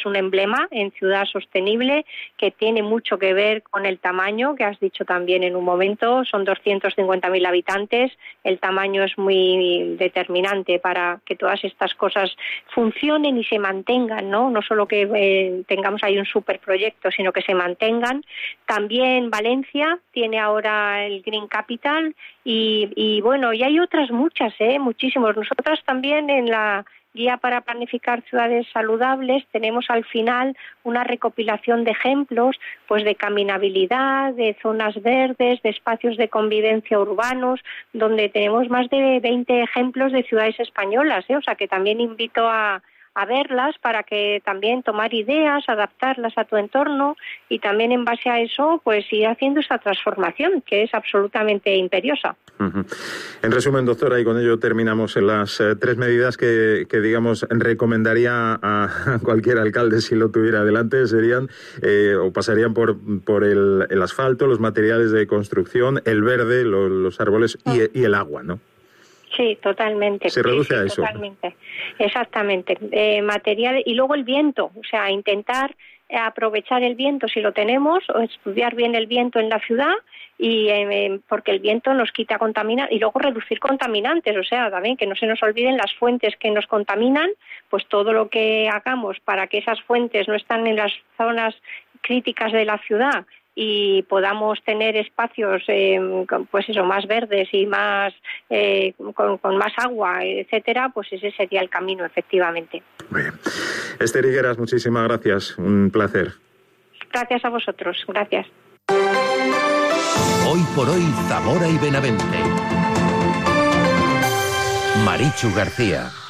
un emblema en Ciudad Sostenible que tiene mucho que ver con el tamaño, que has dicho también en un momento, son 250.000 habitantes, el tamaño es muy determinante para que todas estas cosas funcionen y se mantengan, ¿no? No solo que tengamos ahí un superproyecto, sino que se mantengan. También Valencia tiene ahora el Green Capital y bueno, y hay otras muchas, muchísimos. Nosotras también en la Guía para Planificar Ciudades Saludables tenemos al final una recopilación de ejemplos, pues de caminabilidad, de zonas verdes, de espacios de convivencia urbanos, donde tenemos más de 20 ejemplos de ciudades españolas, o sea que también invito a verlas para que también tomar ideas, adaptarlas a tu entorno y también en base a eso pues ir haciendo esa transformación que es absolutamente imperiosa. Uh-huh. En resumen, doctora, y con ello terminamos, las 3 medidas que digamos recomendaría a cualquier alcalde si lo tuviera delante serían o pasarían por el asfalto, los materiales de construcción, el verde, los árboles y el agua, ¿no? Sí, totalmente. Se reduce a eso. Totalmente, exactamente. Material y luego el viento, o sea, intentar aprovechar el viento si lo tenemos o estudiar bien el viento en la ciudad y porque el viento nos quita contaminantes y luego reducir contaminantes, o sea, también que no se nos olviden las fuentes que nos contaminan, pues todo lo que hagamos para que esas fuentes no estén en las zonas críticas de la ciudad y podamos tener espacios pues eso, más verdes y más con más agua, etcétera, pues ese sería el camino, efectivamente. Muy bien. Esther Higueras, muchísimas gracias, un placer. Gracias a vosotros, gracias. Hoy por hoy, Zamora y Benavente. Marichu García.